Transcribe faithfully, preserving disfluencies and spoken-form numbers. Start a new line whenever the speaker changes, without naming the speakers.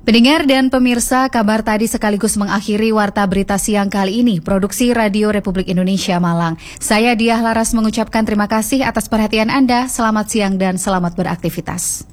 Pendengar dan pemirsa, kabar tadi sekaligus mengakhiri Warta Berita Siang kali ini, Produksi Radio Republik Indonesia Malang. Saya Diah Laras mengucapkan terima kasih atas perhatian Anda, selamat siang dan selamat beraktivitas.